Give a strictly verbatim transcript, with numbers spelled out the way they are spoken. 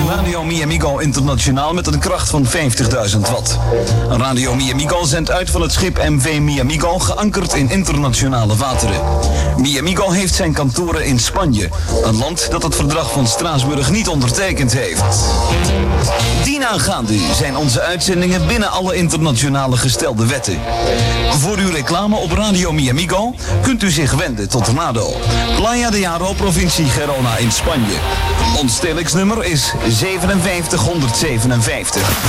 Radio Mi Amigo Internationaal met een kracht van vijftigduizend watt. Radio Mi Amigo zendt uit van het schip M V Mi Amigo, geankerd in internationale wateren. Mi Amigo heeft zijn kantoren in Spanje, een land dat het verdrag van Straatsburg niet ondertekend heeft. Dienaangaande zijn onze uitzendingen binnen alle internationale gestelde wetten. Voor uw reclame op Radio Mi Amigo kunt u zich wenden tot Tornado, Playa de Jaro, provincie Gerona in Spanje. Ons telex-nummer is vijf zeven honderd zevenenvijftig.